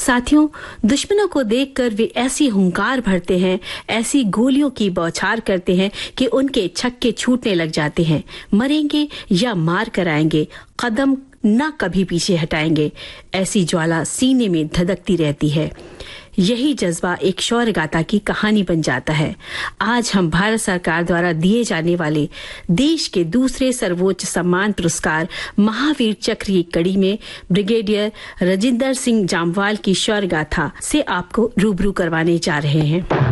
साथियों, दुश्मनों को देखकर वे ऐसी हुंकार भरते हैं, ऐसी गोलियों की बौछार करते हैं कि उनके छक्के छूटने लग जाते हैं। मरेंगे या मार कर आएंगे, कदम न कभी पीछे हटाएंगे। ऐसी ज्वाला सीने में धधकती रहती है। यही जज्बा एक शौर्य गाथा की कहानी बन जाता है। आज हम भारत सरकार द्वारा दिए जाने वाले देश के दूसरे सर्वोच्च सम्मान पुरस्कार महावीर चक्र की कड़ी में ब्रिगेडियर राजिंदर सिंह जामवाल की शौर्य गाथा से आपको रूबरू करवाने जा रहे हैं।